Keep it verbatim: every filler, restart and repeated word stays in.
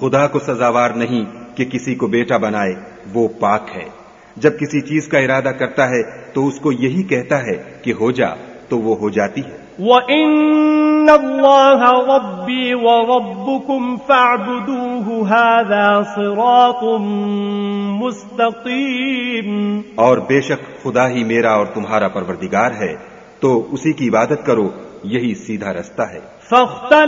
खुदा को सजावार नहीं कि किसी को बेटा बनाए, वो पाक है। जब किसी चीज का इरादा करता है तो उसको यही कहता है कि हो जा, तो वो हो जाती है। वइन्नल्लाह रब्बी व रब्बुकुम फअब्दूहु हाज़ा सिरातुम मुस्तकीम। और बेशक खुदा ही मेरा और तुम्हारा परवरदिगार है, तो उसी की इबादत करो, यही सीधा रास्ता है।